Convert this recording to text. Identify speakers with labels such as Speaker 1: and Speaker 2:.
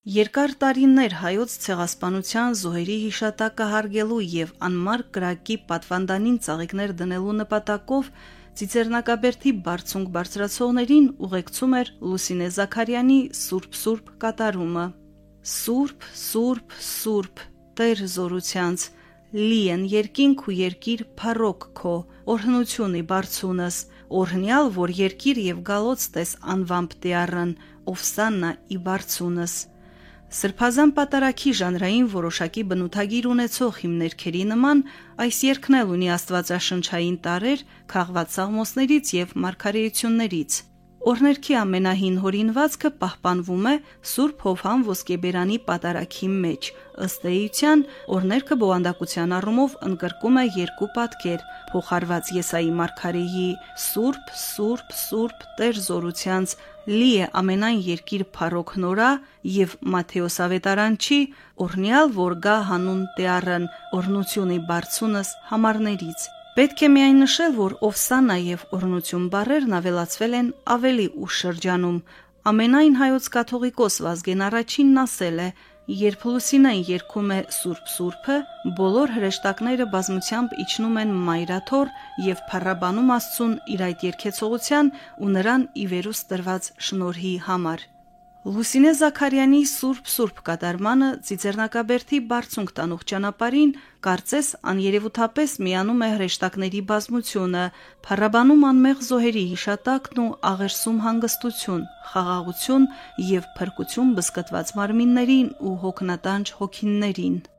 Speaker 1: Երկար տարիներ հայոց ցեղասպանության զոհերի հիշատակը հարգելու եւ անմար կրակի պատվանդանին ծաղիկներ դնելու նպատակով Ծիծեռնակաբերդի բարձունք բարձրացողներին ուղեկցում էր Լուսինե Զաքարյանի Սուրբ կատարումը։ Սուրբ, Սուրբ, Սուրբ, Տեր զորությանց, լի են երկինք ու երկիր փառոք քո, օրհնությունի բարձունս, օրհնյալ, որ երկիր եւ գալոց տես անվամբ տիառն, ովսաննա ի բարձունս։ Սրբազան պատարագի ժանրային որոշակի բնութագիր ունեցող հիմներքերի նման այս երգն էլ ունի աստվածաշնչային տարրեր քաղված սաղմոսներից եւ մարգարեություններից։ Օրհներքի ամենահին հորինվածքը պահպանվում է Սուրբ Հովհան Ոսկեբերանի պատարագի մեջ։ Ըստ էության, օրհներքը բովանդակության առումով ընդգրկում է երկու պատկեր՝ փոխարված Եսայի մարգարեի Սուրբ, Սուրբ, Սուրբ Տեր զորությանց, լի է ամենայն երկիր փառոք նորա եւ Մատթեոս ավետարանչի օրհնյալ, որ գա հանուն տիառն, օրհնությունի բարձունս համարներից։ Պետք է միայն նշել, որ ովսաննա եւ օրհնություն բառերն ավելացվել են ավելի ուշ շրջանում։ Ամենայն հայոց կաթողիկոս Վազգեն առաջինն ասել է. երբ Լուսինեն երգում է Սուրբ Սուրբը, բոլոր հրեշտակները բազմությամբ իջնում են մայրաթոռ եւ փառաբանում Աստծուն իր այդ երգեցողության ու նրան ի վերուս տրված շնորհի համար։ Լուսինե Զաքարյանի Սուրբ կատարմանը Ծիծեռնակաբերդի բարձունք տանող ճանապարհին կարծես աներևութապես միանում է հրեշտակների բազմությունը, փառաբանում անմեղ զոհերի հիշատակն ու աղերսում հանգստություն, խաղաղություն եւ փրկություն բզկտված մարմիններին ու հոգնատանջ հոգիներին։